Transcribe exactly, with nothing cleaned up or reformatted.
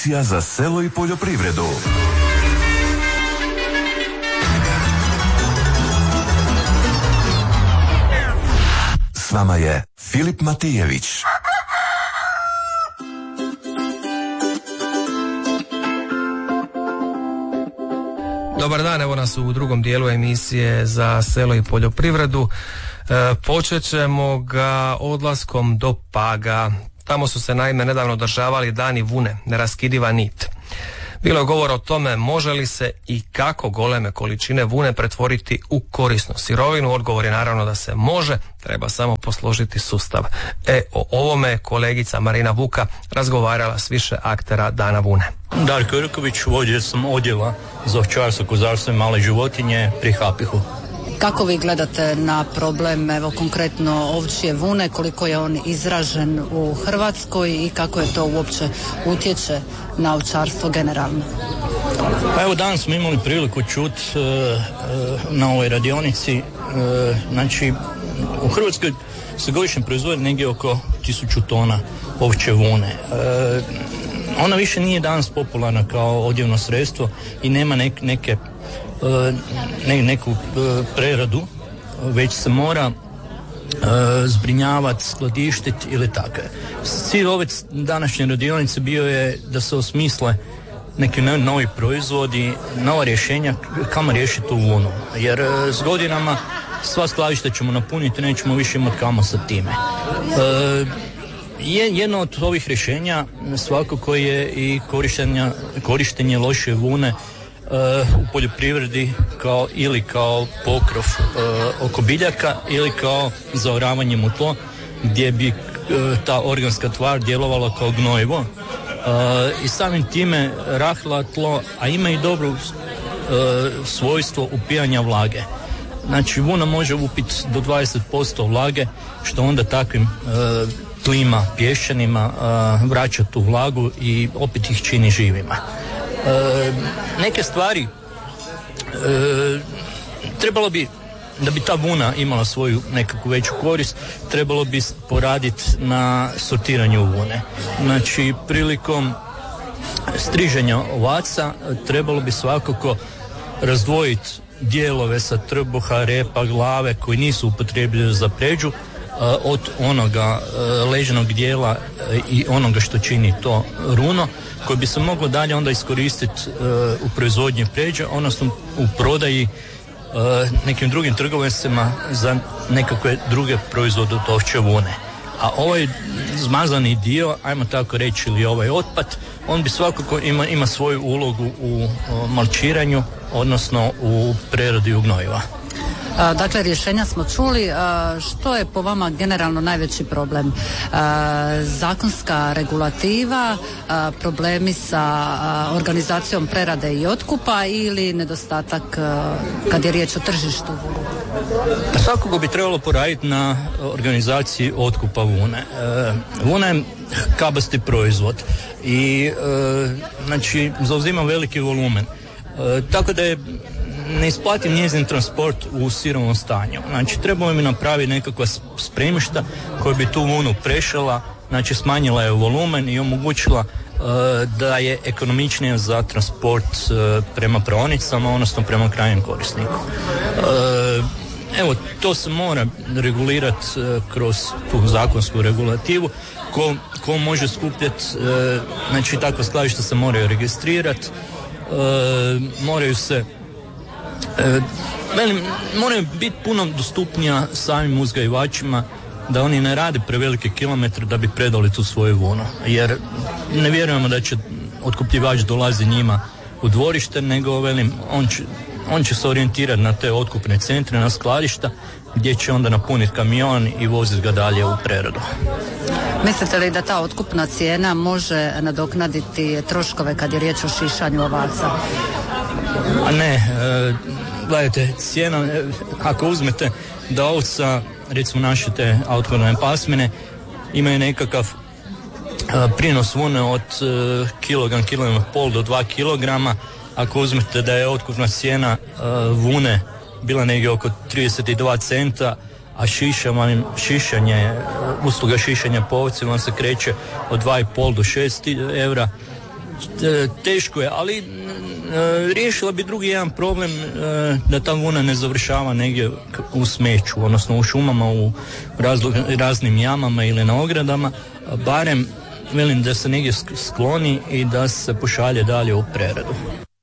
Emisija za selo i poljoprivredu. S vama je Filip Matijević. Dobar dan, evo nas u drugom dijelu emisije za selo i poljoprivredu. E, počet ćemo ga odlaskom do Paga. Tamo su se naime nedavno održavali dani vune, neraskidiva nit. Bilo je govor o tome može li se i kako goleme količine vune pretvoriti u korisnu sirovinu. Odgovor je naravno da se može, treba samo posložiti sustav. E, o ovome je kolegica Marina Vuka razgovarala s više aktera Dana vune. Darko Jurković, vođa sam odjela za ovčarstvo, kozarstvo i male životinje pri Hapihu. Kako vi gledate na problem, evo konkretno ovčje vune, koliko je on izražen u Hrvatskoj i kako je to uopće utječe na ovčarstvo generalno? Pa evo danas smo imali priliku čuti e, e, na ovoj radionici, e, znači u Hrvatskoj se godišnje proizvodi negdje oko tisuću tona ovčje vune. E, ona više nije danas popularna kao odjevno sredstvo i nema nek, neke Ne, neku e, preradu, već se mora e, zbrinjavati, skladištiti ili tako. Cilj ove današnje radionice bio je da se osmisle neki novi proizvodi, nova rješenja kamo riješiti tu vunu. Jer e, s godinama sva skladišta ćemo napuniti, nećemo više imati kamo sa time. E, jedno od ovih rješenja svakako je i korištenje, korištenje loše vune u poljoprivredi kao ili kao pokrov uh, oko biljaka ili kao zaoravanjem u tlo gdje bi uh, ta organska tvar djelovala kao gnojivo uh, i samim time rahla tlo, a ima i dobro uh, svojstvo upijanja vlage. Znači vuna može upiti do dvadeset posto vlage, što onda takvim uh, tlima pješčanima uh, vraća tu vlagu i opet ih čini živima. E, neke stvari e, trebalo bi, da bi ta vuna imala svoju nekakvu veću korist, trebalo bi poraditi na sortiranju vune. Znači prilikom striženja ovaca trebalo bi svakako razdvojiti dijelove sa trbuha, repa, glave koji nisu upotrebljivi za pređu od onoga leđnog dijela i onoga što čini to runo, koje bi se moglo dalje onda iskoristiti u proizvodnji pređe, odnosno u prodaji nekim drugim trgovinstvima za nekakve druge proizvode od ovčje vune. A ovaj zmazani dio, ajmo tako reći, ili ovaj otpad, on bi svakako ima, ima svoju ulogu u malčiranju, odnosno u preradi gnojiva. Dakle, rješenja smo čuli. Što je po vama generalno najveći problem? Zakonska regulativa, problemi sa organizacijom prerade i otkupa ili nedostatak kad je riječ o tržištu? Svakako bi trebalo poraditi na organizaciji otkupa vune. Vuna je kabasti proizvod i znači zauzima veliki volumen. Tako da je ne isplatim njezin transport u sirovom stanju. Znači, trebalo mi napraviti nekakva spremišta koja bi tu vunu prešala, znači smanjila je volumen i omogućila uh, da je ekonomičnija za transport uh, prema praonicama, odnosno prema krajnjem korisniku. Uh, evo, to se mora regulirati uh, kroz tu zakonsku regulativu. Ko, ko može skupljati, uh, znači takva skladišta se moraju registrirati, uh, moraju se E, velim, moraju biti puno dostupnija samim uzgajivačima, da oni ne rade prevelike kilometre da bi predali tu svoju vunu, jer ne vjerujemo da će otkupljivač dolazi njima u dvorište, nego velim, on će, on će se orijentirati na te otkupne centre, na skladišta, gdje će onda napuniti kamion i voziti ga dalje u preradu. Mislite li da ta otkupna cijena može nadoknaditi troškove kad je riječ o šišanju ovaca? A ne, e, gledajte, cijena, e, ako uzmete da ovca, recimo naše te autohtone pasmine, imaju nekakav e, prinos vune od e, kilogram, kilogram pol do dva kilograma, ako uzmete da je otkupna cijena e, vune bila negdje oko trideset dva centa, a šišanje, šišanje, usluga šišanja po ovci vam se kreće od dva i pol do šest eura, teško je, ali riješila bi drugi jedan problem, da ta vuna ne završava negdje u smeću, odnosno u šumama, u razlo, raznim jamama ili na ogradama, barem velim da se negdje skloni i da se pošalje dalje u preradu.